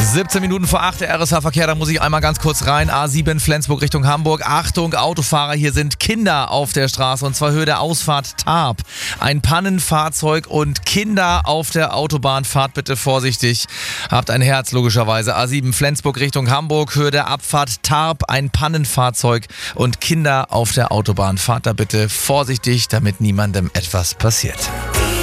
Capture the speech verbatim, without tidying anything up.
siebzehn Minuten vor acht, der R S H-Verkehr, da muss ich einmal ganz kurz rein. A sieben Flensburg Richtung Hamburg. Achtung, Autofahrer, hier sind Kinder auf der Straße und zwar Höhe der Ausfahrt Tarp. Ein Pannenfahrzeug und Kinder auf der Autobahn. Fahrt bitte vorsichtig. Habt ein Herz, logischerweise. A sieben Flensburg Richtung Hamburg. Höhe der Abfahrt Tarp. Ein Pannenfahrzeug und Kinder auf der Autobahn. Fahrt da bitte vorsichtig, damit niemandem etwas passiert.